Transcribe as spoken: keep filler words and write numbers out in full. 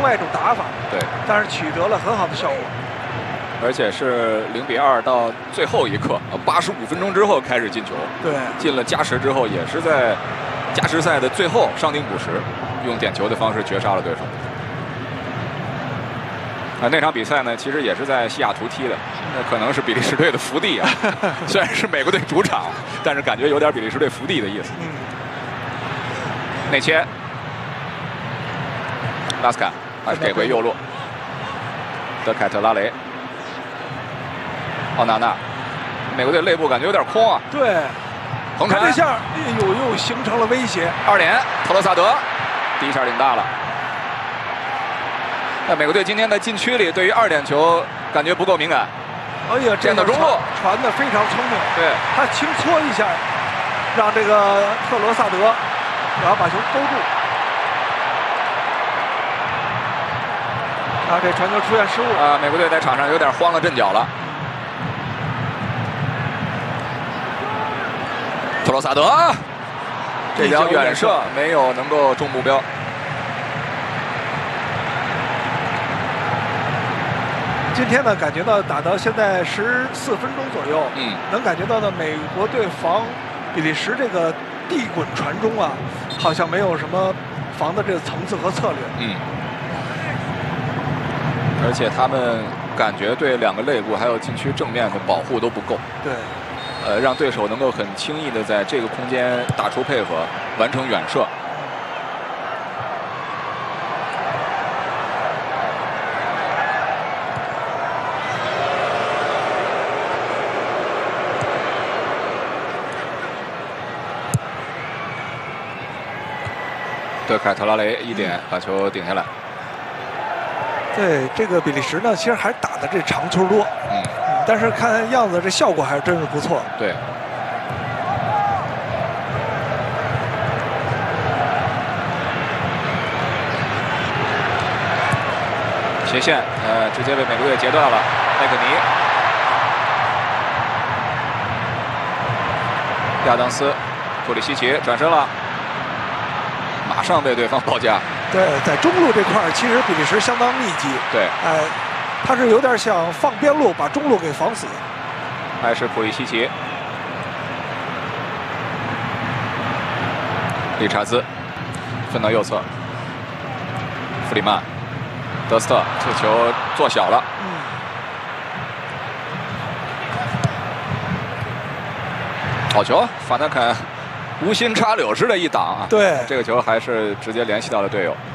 外一种打法。 对， 但是取得了很好的效果。 而且是零比二到最后一刻，八十五分钟之后开始进球。 对， 进了加时之后，也是在加时赛的最后上丁补时，用点球的方式绝杀了对手。啊，那场比赛呢，其实也是在西雅图踢的，那可能是比利时队的福地啊。虽然是美国队主场，但是感觉有点比利时队福地的意思。 嗯。 内切，拉斯坎还是给回右路，德凯特拉雷，奥纳纳，美国队内部感觉有点空啊。 对， 横传这下，哎呦，又形成了威胁。 二点，特罗萨德，第一下顶大了。那美国队今天在禁区里对于二点球感觉不够敏感。 哎呀，这个中路传的非常聪明。 对， 他轻搓一下，让这个特罗萨德然后把球勾住。啊，这传球出现失误啊！美国队在场上有点慌了阵脚了。特罗萨德，这脚远射没有能够中目标。 今天呢，感觉到打到现在十四分钟左右， 嗯， 能感觉到呢，美国队防比利时这个地滚传中啊，好像没有什么防的这个层次和策略。 嗯，而且他们感觉对两个肋部还有禁区正面的保护都不够。 对， 呃，让对手能够很轻易的在这个空间打出配合，完成远射。德凯特拉雷一点把球顶下来。 对，这个比利时呢，其实还是打的这长球多， 嗯， 但是看样子这效果还是真是不错。 对。斜线，呃，直接被美国队截断了。麦克尼、亚当斯、普里西奇转身了。马上被对方包夹。 对，在中路这块儿，其实比利时相当密集。 对， 哎，他是有点想放边路，把中路给防死。 还是普里西奇，理查兹分到右侧，弗里曼、德斯特，这球做小了。 嗯。 好球，法纳坎无心插柳似的一挡啊！ 对， 这个球还是直接联系到了队友。